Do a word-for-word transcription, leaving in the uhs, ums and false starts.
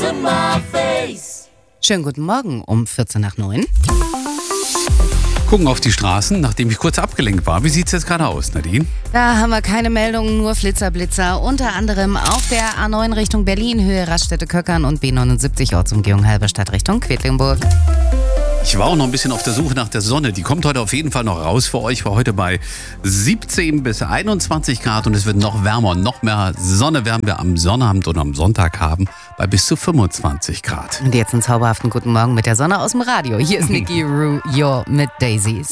in my face. Schönen guten Morgen um vierzehn nach neun. Gucken auf die Straßen, nachdem ich kurz abgelenkt war. Wie sieht's jetzt gerade aus, Nadine? Da haben wir keine Meldungen, nur Flitzer, Blitzer. Unter anderem auf der A neun Richtung Berlin, Höhe Raststätte-Köckern und B neunundsiebzig Ortsumgehung Halberstadt Richtung Quedlinburg. Ich war auch noch ein bisschen auf der Suche nach der Sonne. Die kommt heute auf jeden Fall noch raus für euch. War heute bei siebzehn bis einundzwanzig Grad und es wird noch wärmer. Noch mehr Sonne werden wir am Sonnabend und am Sonntag haben bei bis zu fünfundzwanzig Grad. Und jetzt einen zauberhaften guten Morgen mit der Sonne aus dem Radio. Hier ist Nikki Ru, Your mit Daisies.